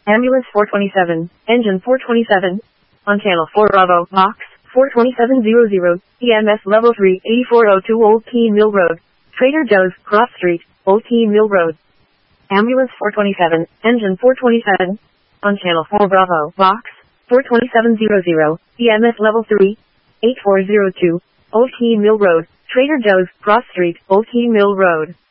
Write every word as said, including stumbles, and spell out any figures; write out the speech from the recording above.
Ambulance four twenty-seven, Engine four twenty-seven. On Channel four Bravo, Box four twenty-seven hundred, E M S Level three, eighty-four oh two Old Keene Mill Road, Trader Joe's, Cross Street, Old Keene Mill Road. Ambulance four twenty-seven, Engine four twenty-seven. On Channel four Bravo, Box four twenty-seven hundred, E M S Level three, eighty-four oh two, Old Keene Mill Road, Trader Joe's, Cross Street, Old Keene Mill Road.